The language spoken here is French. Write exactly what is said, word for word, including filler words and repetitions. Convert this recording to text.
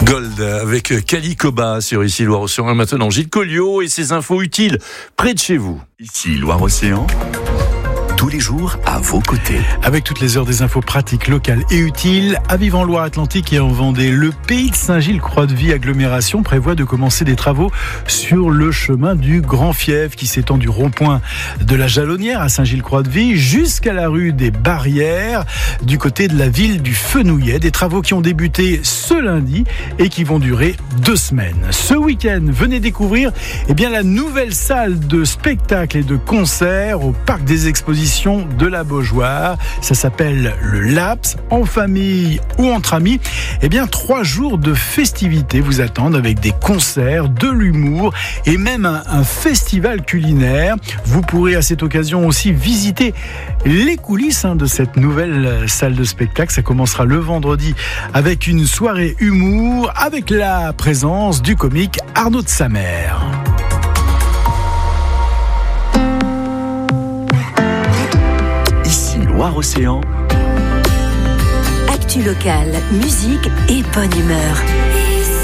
Gold avec Kali Koba sur Ici Loire-Océan. Maintenant Gilles Colliot et ses infos utiles près de chez vous. Ici Loire-Océan, tous les jours à vos côtés. Avec toutes les heures des infos pratiques, locales et utiles, à Vive en Loire-Atlantique et en Vendée, le pays de Saint-Gilles-Croix-de-Vie agglomération prévoit de commencer des travaux sur le chemin du Grand Fief qui s'étend du rond-point de la Jalonnière à Saint-Gilles-Croix-de-Vie jusqu'à la rue des Barrières du côté de la ville du Fenouillet. Des travaux qui ont débuté ce lundi et qui vont durer deux semaines. Ce week-end, venez découvrir eh bien, la nouvelle salle de spectacle et de concert au Parc des Expositions de la Beaujoire. Ça s'appelle le Laps. En famille ou entre amis, eh bien, trois jours de festivités vous attendent avec des concerts, de l'humour et même un, un festival culinaire. Vous pourrez à cette occasion aussi visiter les coulisses hein, de cette nouvelle salle de spectacle. Ça commencera le vendredi avec une soirée humour avec la présence du comique Arnaud de Samer. Loire-Océan. Actu locale, musique et bonne humeur.